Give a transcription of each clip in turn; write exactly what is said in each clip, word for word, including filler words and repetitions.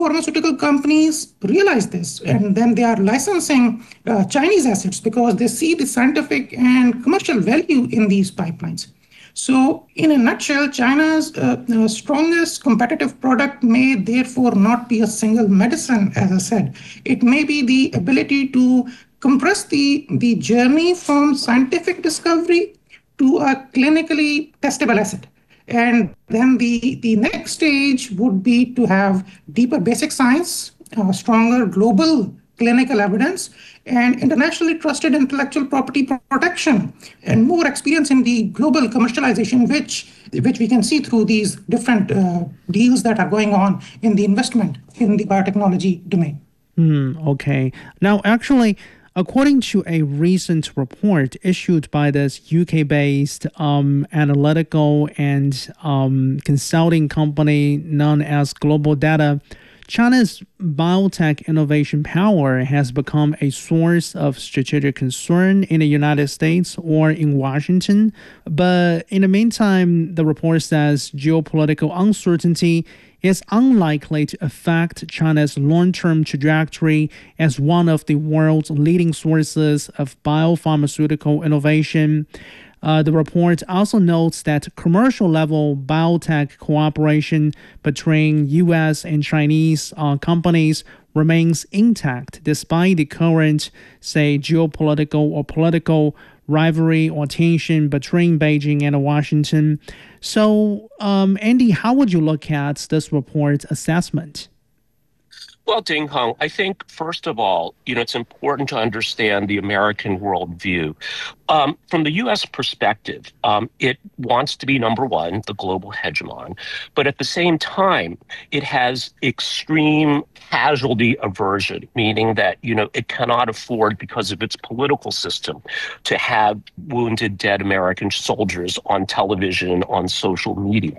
pharmaceutical companies realize this, and then they are licensing uh, Chinese assets because they see the scientific and commercial value in these pipelines. So, in a nutshell, China's uh, uh, strongest competitive product may therefore not be a single medicine, as I said. It may be the ability to compress the, the journey from scientific discovery to a clinically testable asset. And then the, the next stage would be to have deeper basic science, uh, stronger global clinical evidence, and internationally trusted intellectual property protection, and more experience in the global commercialization, which, which we can see through these different uh, deals that are going on in the investment in the biotechnology domain. Mm, okay. Now, actually, according to a recent report issued by this U K-based um, analytical and um, consulting company known as Global Data, China's biotech innovation power has become a source of strategic concern in the United States or in Washington. But in the meantime, the report says geopolitical uncertainty is unlikely to affect China's long-term trajectory as one of the world's leading sources of biopharmaceutical innovation. Uh, the report also notes that commercial-level biotech cooperation between U S and Chinese uh, companies remains intact despite the current, say, geopolitical or political rivalry or tension between Beijing and Washington. So, um, Andy, how would you look at this report's assessment? Well, Ding Hong, I think, first of all, you know, it's important to understand the American worldview. Um, from the U S perspective, um, it wants to be, number one, the global hegemon. But at the same time, it has extreme casualty aversion, meaning that, you know, it cannot afford, because of its political system, to have wounded, dead American soldiers on television, on social media.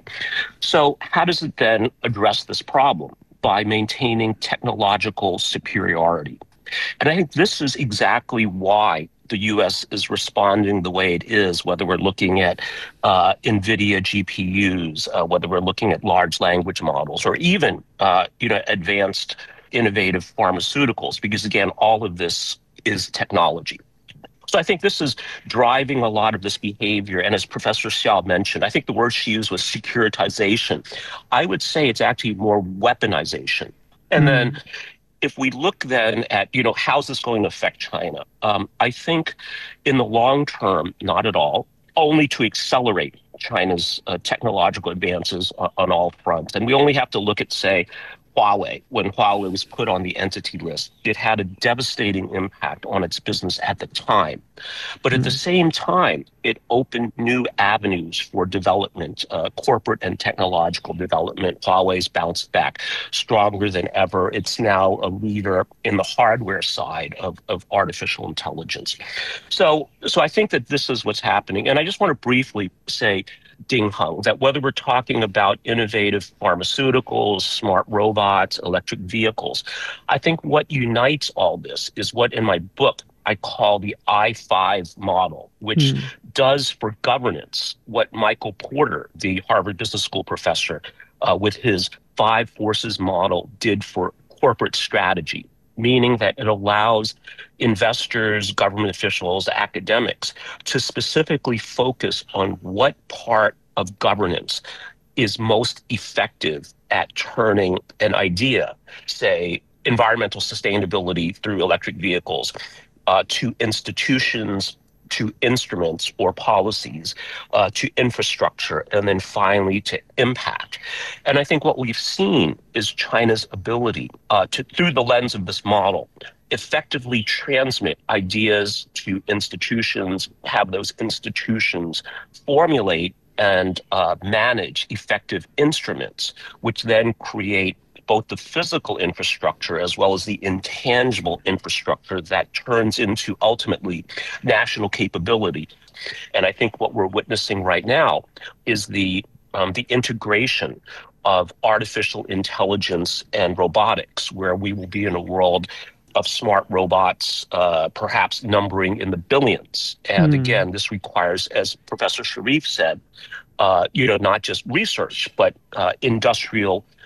So how does it then address this problem? By maintaining technological superiority. And I think this is exactly why the U S is responding the way it is, whether we're looking at uh, NVIDIA G P Us, uh, whether we're looking at large language models, or even uh, you know, advanced innovative pharmaceuticals, because again, all of this is technology. So I think this is driving a lot of this behavior. And as Professor Xiao mentioned, I think the word she used was securitization. I would say it's actually more weaponization. And mm. then if we look then at, you know, how's this going to affect China? Um, I think in the long term, not at all, only to accelerate China's uh, technological advances on, on all fronts. And we only have to look at, say, Huawei. When Huawei was put on the entity list, it had a devastating impact on its business at the time. But at mm-hmm. the same time, it opened new avenues for development, uh, corporate and technological development. Huawei's bounced back stronger than ever. It's now a leader in the hardware side of, of artificial intelligence. So, so I think that this is what's happening. And I just want to briefly say, Ding Hong, that whether we're talking about innovative pharmaceuticals, smart robots, electric vehicles, I think what unites all this is what in my book I call the I five model, which mm. does for governance what Michael Porter, the Harvard Business School professor, uh, with his five forces model did for corporate strategy, meaning that it allows investors, government officials, academics to specifically focus on what part of governance is most effective at turning an idea, say environmental sustainability through electric vehicles, uh, to institutions, to instruments or policies, uh, to infrastructure, and then finally to impact. And I think what we've seen is China's ability uh, to, through the lens of this model, effectively transmit ideas to institutions, have those institutions formulate and uh, manage effective instruments, which then create both the physical infrastructure as well as the intangible infrastructure that turns into ultimately national capability. And I think what we're witnessing right now is the um, the integration of artificial intelligence and robotics, where we will be in a world of smart robots, uh, perhaps numbering in the billions. And mm. again, this requires, as Professor Sharif said, uh, you know, not just research, but uh, industrial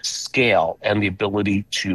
scale and the ability to